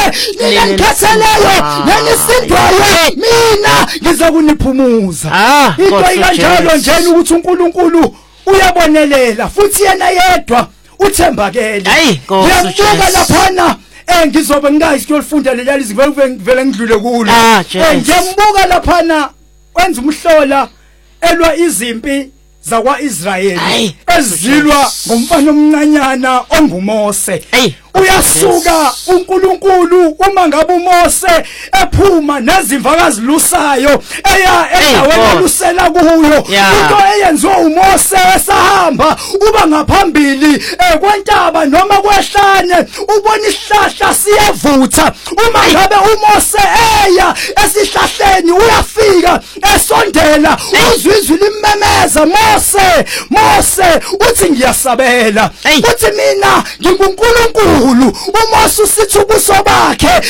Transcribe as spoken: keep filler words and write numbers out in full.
nina ngikhetheleyo nenisindwayo mina ngizokuniphumuza into ikanjalo nje ukuthi uNkulunkulu uyabonelela futhi yena yedwa uthembakele ngiyambuka laphana eh ngizobe ngazi ukuyofunda leli zivele vele ngidlule kulo eh ngiyambuka laphana wenza umhlola elwa izimpi zakwa-Israyeli ezilwa ngomfana omncanyana onguMose uyasuka uNkulunkulu uma ngabe uMose ephuma nezimvakazi lusayo eya endaweni lusela kuyo into eyenziwa uMose esahamba uba ngaphambili kwentaba noma kwehlane ubona isihlahla siyavutha uma ngabe uMose eya esihlahleni uyafika esondela uzwe izwi limemeza Mose Mose uthi ngiyasabela uthi mina nginguNkulunkulu uMose usithi ubuso bakhe